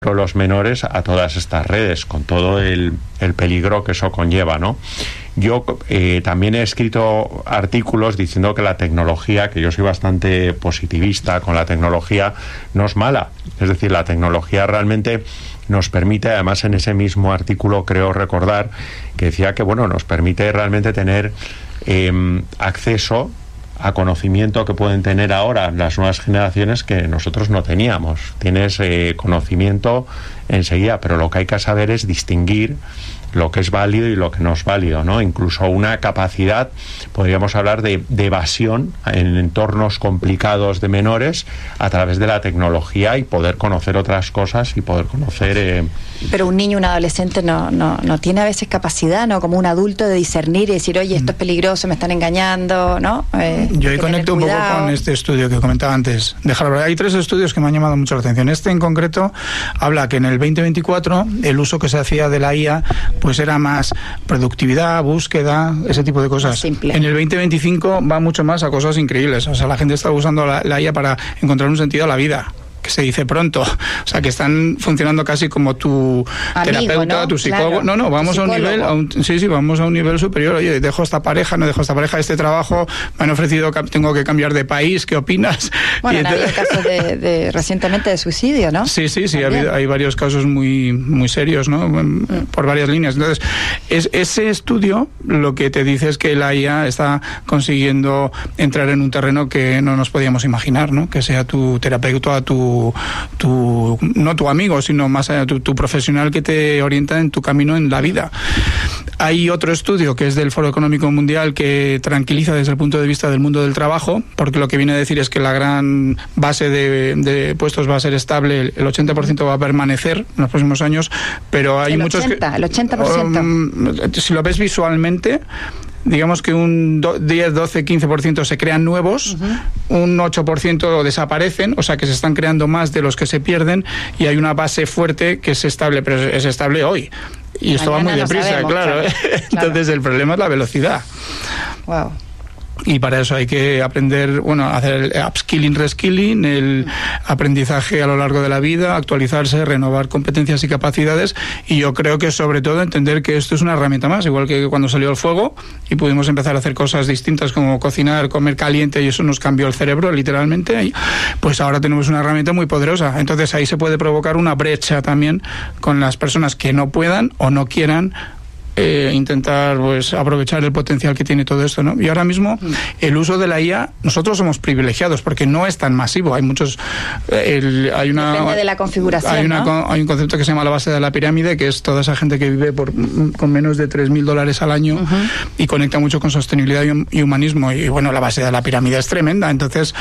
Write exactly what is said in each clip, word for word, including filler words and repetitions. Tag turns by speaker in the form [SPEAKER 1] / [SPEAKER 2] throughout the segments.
[SPEAKER 1] los menores a todas estas redes, con todo el, el peligro que eso conlleva, ¿no? Yo eh, también he escrito artículos diciendo que la tecnología, que yo soy bastante positivista con la tecnología, no es mala. Es decir, la tecnología realmente nos permite, además en ese mismo artículo creo recordar que decía que, bueno, nos permite realmente tener eh, acceso a conocimiento que pueden tener ahora las nuevas generaciones que nosotros no teníamos. Tienes eh, conocimiento enseguida, pero lo que hay que saber es distinguir lo que es válido y lo que no es válido, ¿no? Incluso una capacidad, podríamos hablar de, de evasión en entornos complicados de menores a través de la tecnología y poder conocer otras cosas y poder conocer... Eh...
[SPEAKER 2] Pero un niño, un adolescente no, no, no tiene a veces capacidad, ¿no? Como un adulto de discernir y decir, oye, esto es peligroso, me están engañando, ¿no? Eh,
[SPEAKER 3] Yo ahí conecto un poco con este estudio que comentaba antes de Harvard. Hay tres estudios que me han llamado mucho la atención. Este en concreto habla que en el veinte veinticuatro el uso que se hacía de la I A pues era más productividad, búsqueda, ese tipo de cosas. En el veinte veinticinco va mucho más a cosas increíbles. O sea, la gente está usando la, la I A para encontrar un sentido a la vida, que se dice pronto, o sea, que están funcionando casi como tu amigo, terapeuta, ¿no? Tu psicólogo. Claro. No, no, vamos a un nivel, a un, sí, sí, vamos a un nivel superior. Oye, dejo esta pareja, no dejo esta pareja, este trabajo, me han ofrecido, tengo que cambiar de país, ¿qué opinas?
[SPEAKER 2] Bueno, ha habido casos de, de, recientemente de suicidio, ¿no?
[SPEAKER 3] Sí, sí, sí, ha habido, hay varios casos muy, muy serios, ¿no? Mm. Por varias líneas. Entonces, es, ese estudio lo que te dice es que la I A está consiguiendo entrar en un terreno que no nos podíamos imaginar, ¿no? Que sea tu terapeuta, tu Tu, tu, no tu amigo, sino más allá, tu, tu profesional que te orienta en tu camino en la vida. Hay otro estudio que es del Foro Económico Mundial que tranquiliza desde el punto de vista del mundo del trabajo, porque lo que viene a decir es que la gran base de, de puestos va a ser estable, el ochenta por ciento va a permanecer en los próximos años, pero hay
[SPEAKER 2] el
[SPEAKER 3] muchos
[SPEAKER 2] ochenta,
[SPEAKER 3] que...
[SPEAKER 2] El ochenta por ciento.
[SPEAKER 3] Um, si lo ves visualmente, digamos que un diez, doce, quince por ciento se crean nuevos, uh-huh. un ocho por ciento desaparecen, o sea que se están creando más de los que se pierden y hay una base fuerte que es estable, pero es estable hoy. Y esto Mañana va muy deprisa, sabemos, claro. claro. Entonces claro. El problema es la velocidad.
[SPEAKER 2] Wow.
[SPEAKER 3] Y para eso hay que aprender, bueno, hacer el upskilling, reskilling, el aprendizaje a lo largo de la vida, actualizarse, renovar competencias y capacidades, y yo creo que sobre todo entender que esto es una herramienta más, igual que cuando salió el fuego y pudimos empezar a hacer cosas distintas como cocinar, comer caliente, y eso nos cambió el cerebro literalmente, y pues ahora tenemos una herramienta muy poderosa. Entonces ahí se puede provocar una brecha también con las personas que no puedan o no quieran Eh, intentar pues aprovechar el potencial que tiene todo esto, ¿no? Y ahora mismo el uso de la I A, nosotros somos privilegiados porque no es tan masivo. Hay muchos, eh, el, hay una
[SPEAKER 2] depende de la configuración,
[SPEAKER 3] hay, una,
[SPEAKER 2] ¿no?
[SPEAKER 3] Hay un concepto que se llama la base de la pirámide, que es toda esa gente que vive por con menos de tres mil dólares al año uh-huh. y conecta mucho con sostenibilidad y, y humanismo. Y bueno, la base de la pirámide es tremenda. Entonces,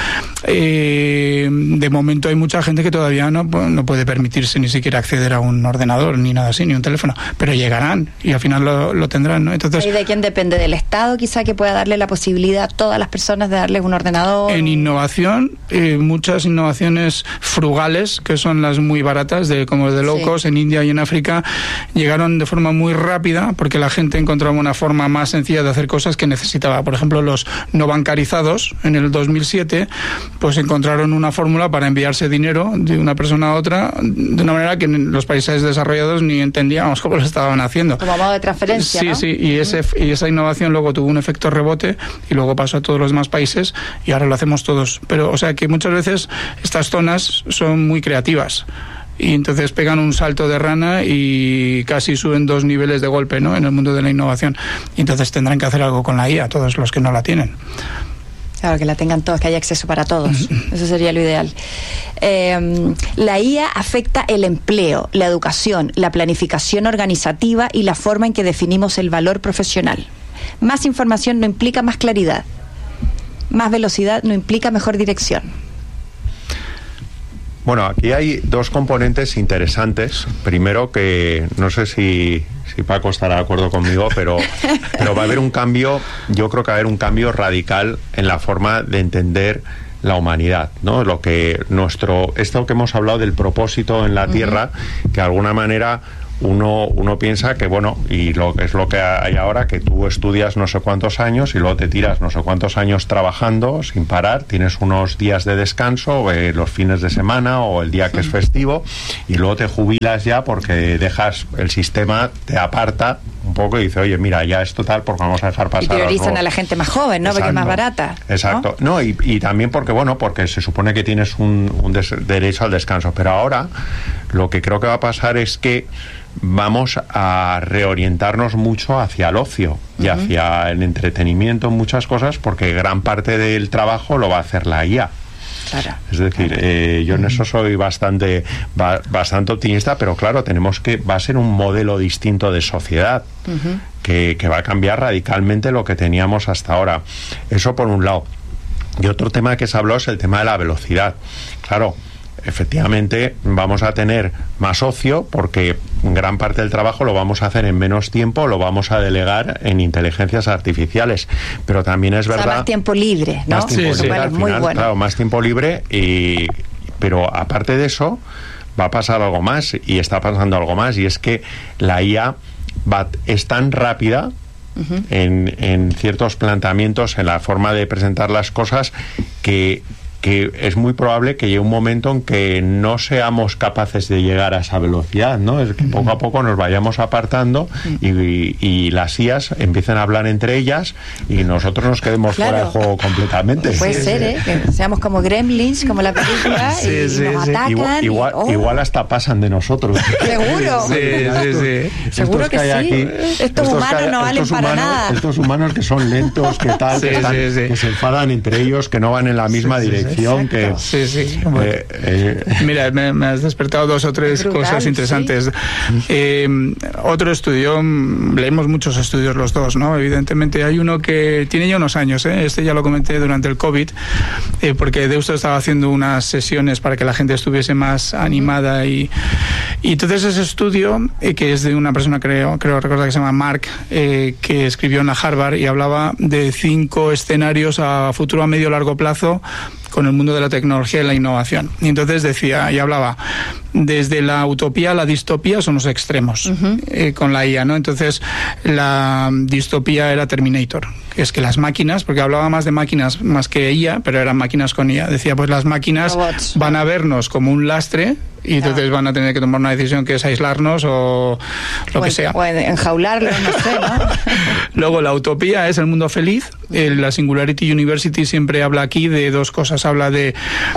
[SPEAKER 3] eh, de momento hay mucha gente que todavía no, no puede permitirse ni siquiera acceder a un ordenador ni nada así, ni un teléfono, pero llegarán y al final Lo, lo tendrán, ¿no? Entonces,
[SPEAKER 2] ¿y de quién depende? ¿Del Estado quizá que pueda darle la posibilidad a todas las personas de darles un ordenador?
[SPEAKER 3] En innovación, eh, muchas innovaciones frugales, que son las muy baratas, de como de low sí. cost, en India y en África, llegaron de forma muy rápida porque la gente encontraba una forma más sencilla de hacer cosas que necesitaba. Por ejemplo, los no bancarizados, en el dos mil siete, pues encontraron una fórmula para enviarse dinero de una persona a otra de una manera que en los países desarrollados ni entendíamos cómo lo estaban haciendo.
[SPEAKER 2] Como modo de transferencia,
[SPEAKER 3] Sí,
[SPEAKER 2] ¿no?
[SPEAKER 3] sí, y, ese, y esa innovación luego tuvo un efecto rebote y luego pasó a todos los demás países y ahora lo hacemos todos. Pero, o sea, que muchas veces estas zonas son muy creativas y entonces pegan un salto de rana y casi suben dos niveles de golpe, ¿no? En el mundo de la innovación. Y entonces tendrán que hacer algo con la I A, todos los que no la tienen.
[SPEAKER 2] Claro, que la tengan todos, que haya acceso para todos. Eso sería lo ideal. Eh, la I A afecta el empleo, la educación, la planificación organizativa y la forma en que definimos el valor profesional. Más información no implica más claridad. Más velocidad no implica mejor dirección.
[SPEAKER 1] Bueno, aquí hay dos componentes interesantes. Primero, que no sé si, si Paco estará de acuerdo conmigo, pero, pero va a haber un cambio, yo creo que va a haber un cambio radical en la forma de entender la humanidad, ¿no? Lo que nuestro, esto que hemos hablado del propósito en la Tierra, uh-huh. que de alguna manera uno, uno piensa que, bueno, y lo es lo que hay ahora, que tú estudias no sé cuántos años y luego te tiras no sé cuántos años trabajando sin parar, tienes unos días de descanso, eh, los fines de semana o el día que es festivo, y luego te jubilas ya porque dejas, el sistema te aparta un poco y dice, oye, mira, ya es total porque vamos a dejar pasar.
[SPEAKER 2] Y priorizan a la gente más joven, ¿no? Exacto. Porque es más barata.
[SPEAKER 1] Exacto. No, no y, y también porque, bueno, porque se supone que tienes un, un des- derecho al descanso, pero ahora lo que creo que va a pasar es que vamos a reorientarnos mucho hacia el ocio y uh-huh. hacia el entretenimiento en muchas cosas, porque gran parte del trabajo lo va a hacer la I A.
[SPEAKER 2] Claro,
[SPEAKER 1] es decir,
[SPEAKER 2] claro.
[SPEAKER 1] eh, yo en eso soy bastante ba- bastante optimista, pero claro, tenemos que va a ser un modelo distinto de sociedad uh-huh. que, que va a cambiar radicalmente lo que teníamos hasta ahora. Eso por un lado. Y otro tema que se habló es el tema de la velocidad. Claro, efectivamente vamos a tener más ocio porque gran parte del trabajo lo vamos a hacer en menos tiempo, lo vamos a delegar en inteligencias artificiales, pero también es verdad, o sea,
[SPEAKER 2] más tiempo libre, ¿no?
[SPEAKER 1] Más tiempo
[SPEAKER 2] sí,
[SPEAKER 1] libre,
[SPEAKER 2] sí.
[SPEAKER 1] al
[SPEAKER 2] Muy
[SPEAKER 1] final,
[SPEAKER 2] bueno.
[SPEAKER 1] claro, más tiempo libre, y pero aparte de eso va a pasar algo más, y está pasando algo más, y es que la I A va, es tan rápida uh-huh. en, en ciertos planteamientos, en la forma de presentar las cosas, que que es muy probable que llegue un momento en que no seamos capaces de llegar a esa velocidad, ¿no? Es que poco a poco nos vayamos apartando y, y, y las I As empiecen a hablar entre ellas y nosotros nos quedemos claro. fuera del juego completamente.
[SPEAKER 2] Puede sí, ser, sí. ¿eh? Que seamos como Gremlins, como la película, sí, y
[SPEAKER 1] sí,
[SPEAKER 2] nos
[SPEAKER 1] sí.
[SPEAKER 2] atacan.
[SPEAKER 1] Igual,
[SPEAKER 2] y,
[SPEAKER 1] igual,
[SPEAKER 2] oh.
[SPEAKER 1] igual hasta pasan de nosotros.
[SPEAKER 2] ¿Seguro?
[SPEAKER 3] Sí, sí, sí.
[SPEAKER 2] Seguro que, que sí. Aquí, estos, estos humanos que, no valen para
[SPEAKER 1] humanos,
[SPEAKER 2] nada.
[SPEAKER 1] Estos humanos que son lentos, que tal, sí, que, están, sí, sí. que se enfadan entre ellos, que no van en la misma sí, dirección. Que,
[SPEAKER 3] sí, sí. Bueno, eh, eh, mira, me, me has despertado dos o tres brutal, cosas interesantes. Sí. Eh, otro estudio, leemos muchos estudios los dos, ¿no? Evidentemente hay uno que tiene ya unos años, ¿eh? Este ya lo comenté durante el COVID, eh, porque Deusto estaba haciendo unas sesiones para que la gente estuviese más animada y, y entonces ese estudio, eh, que es de una persona, creo, creo recordar que se llama Mark, eh, que escribió en la Harvard y hablaba de cinco escenarios a futuro, a medio largo plazo con el mundo de la tecnología y la innovación. Y entonces decía y hablaba desde la utopía a la distopía, son los extremos uh-huh. eh, con la I A, ¿no? Entonces la distopía era Terminator, que es que las máquinas, porque hablaba más de máquinas más que I A, pero eran máquinas con I A, decía pues las máquinas Robots. Van a vernos como un lastre y entonces no. van a tener que tomar una decisión que es aislarnos o lo
[SPEAKER 2] o
[SPEAKER 3] que
[SPEAKER 2] en,
[SPEAKER 3] sea.
[SPEAKER 2] O enjaularlos, no sé, ¿no?
[SPEAKER 3] Luego la utopía es el mundo feliz. Eh, la Singularity University siempre habla aquí de dos cosas. Habla de,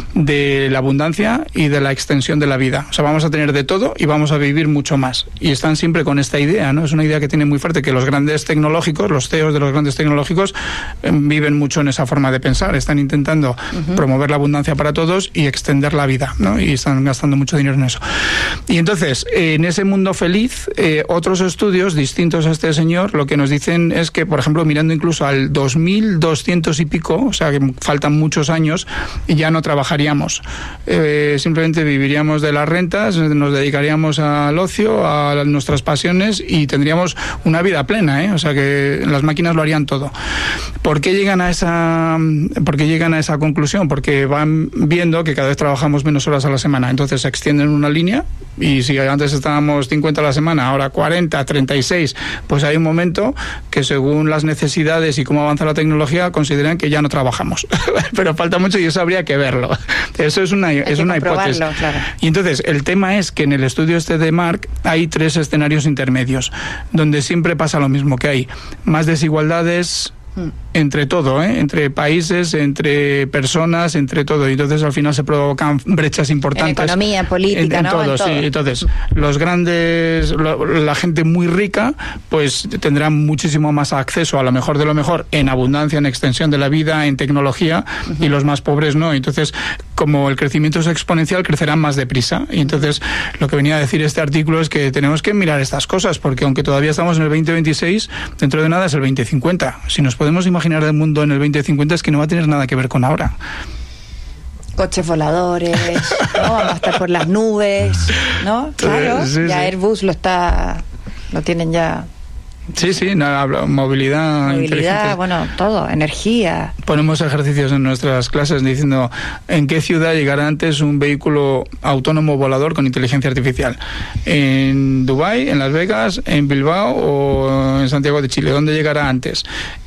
[SPEAKER 3] de la abundancia y de la extensión de la vida. O sea, vamos a tener de todo y vamos a vivir mucho más. Y están siempre con esta idea, ¿no? Es una idea que tiene muy fuerte, que los grandes tecnológicos, los C E Os de los grandes tecnológicos, eh, viven mucho en esa forma de pensar. Están intentando uh-huh. promover la abundancia para todos y extender la vida, ¿no? Y están gastando mucho dinero en eso. Y entonces, eh, en ese mundo feliz, eh, otros estudios distintos a este señor, lo que nos dicen es que, por ejemplo, mirando incluso al dos mil doscientos y pico, o sea, que faltan muchos años, y ya no trabajaríamos. Eh, simplemente viviríamos de las rentas, nos dedicaríamos al ocio, a nuestras pasiones y tendríamos una vida plena, ¿eh? O sea, que las máquinas lo harían todo. ¿Por qué llegan a esa, por qué llegan a esa conclusión? Porque van viendo que cada vez trabajamos menos horas a la semana, entonces se extienden una línea y si antes estábamos cincuenta a la semana, ahora cuarenta, treinta y seis, pues hay un momento que según las necesidades y cómo avanza la tecnología consideran que ya no trabajamos. Pero falta mucho y eso habría que verlo. Eso es una, es una hipótesis. Claro. Y entonces el tema es que en el estudio este de Mark hay tres escenarios intermedios donde siempre pasa lo mismo, que hay más desigualdades entre todo, ¿eh? Entre países, entre personas, entre todo, y entonces al final se provocan brechas importantes
[SPEAKER 2] en economía, en política,
[SPEAKER 3] en, en
[SPEAKER 2] ¿no?
[SPEAKER 3] todo,
[SPEAKER 2] en todo.
[SPEAKER 3] Sí, entonces los grandes, lo, la gente muy rica pues tendrá muchísimo más acceso a lo mejor de lo mejor en abundancia, en extensión de la vida, en tecnología, uh-huh. y los más pobres no. Entonces, como el crecimiento es exponencial, crecerán más deprisa, y entonces lo que venía a decir este artículo es que tenemos que mirar estas cosas, porque aunque todavía estamos en el veinte veintiséis, dentro de nada es el veinte cincuenta. Si nos podemos imaginar el mundo en el veinte cincuenta, es que no va a tener nada que ver con ahora.
[SPEAKER 2] Coches voladores, ¿no? Vamos a estar por las nubes, ¿no? Claro, sí, ya sí. Airbus lo está, lo tienen ya
[SPEAKER 3] Sí, sí, no, hablo, movilidad,
[SPEAKER 2] movilidad, bueno, todo, energía.
[SPEAKER 3] Ponemos ejercicios en nuestras clases diciendo en qué ciudad llegará antes un vehículo autónomo volador con inteligencia artificial. En Dubái, en Las Vegas, en Bilbao o en Santiago de Chile. ¿Dónde llegará antes?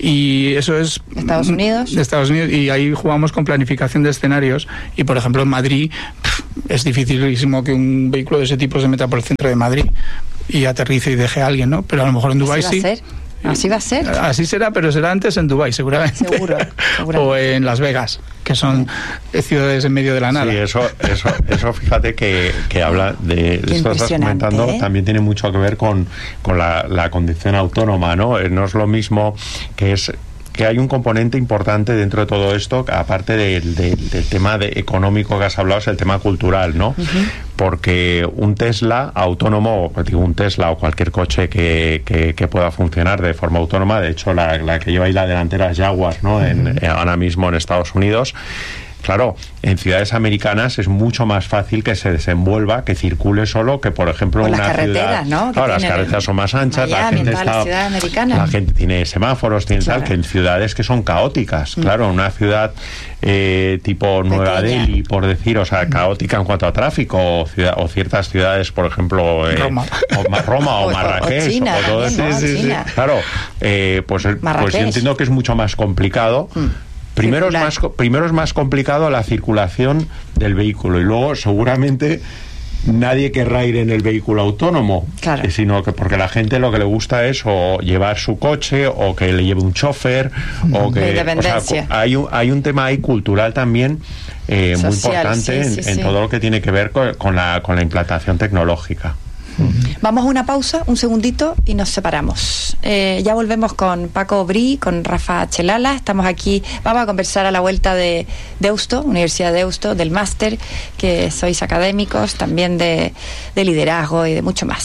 [SPEAKER 3] Y eso es...
[SPEAKER 2] Estados Unidos.
[SPEAKER 3] De Estados Unidos. Y ahí jugamos con planificación de escenarios. Y, por ejemplo, en Madrid pff, es dificilísimo que un vehículo de ese tipo se meta por el centro de Madrid y aterrice y deje a alguien, ¿no? Pero a lo mejor en Dubái sí.
[SPEAKER 2] Así va a ser.
[SPEAKER 3] Así será, pero será antes en Dubái, seguramente.
[SPEAKER 2] Seguro, seguro.
[SPEAKER 3] O en Las Vegas, que son ciudades en medio de la nada.
[SPEAKER 1] Sí, eso, eso, eso fíjate que, que habla de
[SPEAKER 2] Qué
[SPEAKER 1] esto que estás comentando,
[SPEAKER 2] ¿eh?
[SPEAKER 1] También tiene mucho que ver con, con la, la condición autónoma, ¿no? No es lo mismo que es que hay un componente importante dentro de todo esto, aparte del, del, del tema de económico que has hablado, es el tema cultural, ¿no? Uh-huh. Porque un Tesla autónomo, digo, un Tesla o cualquier coche que, que, que pueda funcionar de forma autónoma, de hecho la, la que lleva ahí la delantera es Jaguar, ¿no? Uh-huh. En, ahora mismo en Estados Unidos. Claro, en ciudades americanas es mucho más fácil que se desenvuelva, que circule solo, que por ejemplo
[SPEAKER 2] o
[SPEAKER 1] una
[SPEAKER 2] las carreteras,
[SPEAKER 1] ciudad,
[SPEAKER 2] ¿no?
[SPEAKER 1] Claro, las carreteras son más anchas,
[SPEAKER 2] Miami,
[SPEAKER 1] la gente está,
[SPEAKER 2] la,
[SPEAKER 1] la gente tiene semáforos, tiene claro. tal, que en ciudades que son caóticas, mm. claro, una ciudad eh, tipo Nueva Pequeña. Delhi, por decir, o sea, caótica en cuanto a tráfico, o, ciudad, o ciertas ciudades, por ejemplo, eh,
[SPEAKER 3] Roma.
[SPEAKER 1] o, Roma o, o Marrakech,
[SPEAKER 2] o, China,
[SPEAKER 1] o todo
[SPEAKER 2] también,
[SPEAKER 1] eso,
[SPEAKER 2] ¿no?
[SPEAKER 1] sí, sí, sí. claro, eh, pues, pues yo entiendo que es mucho más complicado. Mm. Primero es, más, primero es más complicado la circulación del vehículo y luego seguramente nadie querrá ir en el vehículo autónomo,
[SPEAKER 2] claro.
[SPEAKER 1] sino que porque la gente lo que le gusta es o llevar su coche o que le lleve un chofer o que
[SPEAKER 2] o
[SPEAKER 1] sea, hay, un, hay un tema ahí cultural también eh, muy importante
[SPEAKER 2] sí, sí,
[SPEAKER 1] en,
[SPEAKER 2] sí.
[SPEAKER 1] en todo lo que tiene que ver con, con, la, con la implantación tecnológica.
[SPEAKER 2] Vamos a una pausa, un segundito y nos separamos. Eh, ya volvemos con Paco Brí, con Rafa Chelala. Estamos aquí, vamos a conversar a la vuelta de Deusto, Universidad de Deusto, del máster, que sois académicos, también de, de liderazgo y de mucho más.